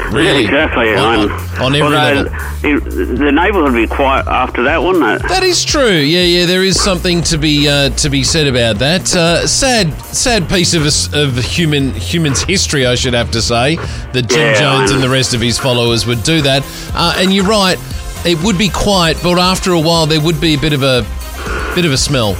Really? Exactly. On every level. The neighbourhood would be quiet after that, wouldn't it? That is true. Yeah. There is something to be said about that. Sad piece of human's history, I should have to say, that Jim Jones and the rest of his followers would do that. And you're right. It would be quiet, but after a while, there would be a bit of a smell.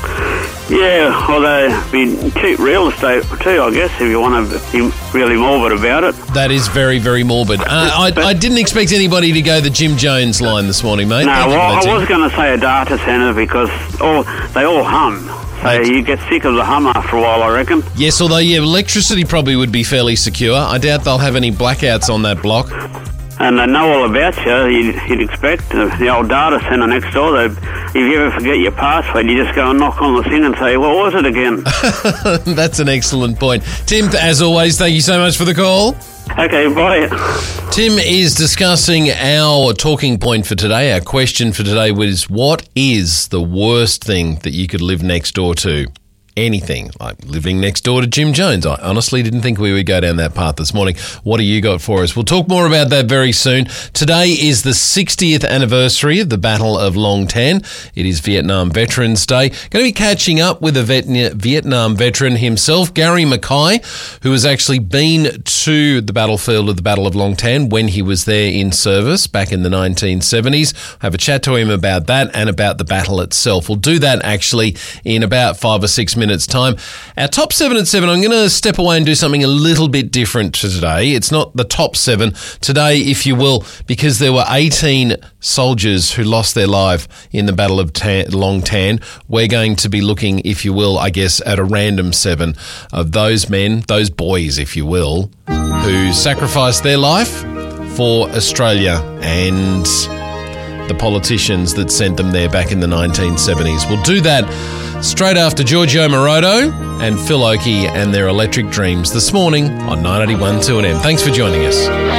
Yeah, although it'd be cheap real estate too, I guess, if you want to be really morbid about it. That is very, very morbid. I didn't expect anybody to go the Jim Jones line this morning, mate. No, I was going to say a data centre because they all hum. So you get sick of the hum after a while, I reckon. Yes, although, electricity probably would be fairly secure. I doubt they'll have any blackouts on that block. And they know all about you, you'd expect. The old data centre next door, if you ever forget your password, you just go and knock on the thing and say, what was it again? That's an excellent point. Tim, as always, thank you so much for the call. Okay, bye. Tim is discussing our talking point for today. Our question for today was, what is the worst thing that you could live next door to? Anything, like living next door to Jim Jones. I honestly didn't think we would go down that path this morning. What do you got for us? We'll talk more about that very soon. Today is the 60th anniversary of the Battle of Long Tan. It is Vietnam Veterans Day. Going to be catching up with a Vietnam veteran himself, Gary Mackay, who has actually been to the battlefield of the Battle of Long Tan when he was there in service back in the 1970s. Have a chat to him about that and about the battle itself. We'll do that actually in about 5 or 6 minutes time. Our top 7 at 7, I'm going to step away and do something a little bit different to today. It's not the top 7 today, if you will, because there were 18 soldiers who lost their life in the Battle of Long Tan. We're going to be looking, if you will, I guess, at a random 7 of those men, those boys, if you will, who sacrificed their life for Australia and the politicians that sent them there back in the 1970s. We'll do that straight after Giorgio Moroder and Phil Oakey and their Electric Dreams this morning on 981 2AM. Thanks for joining us.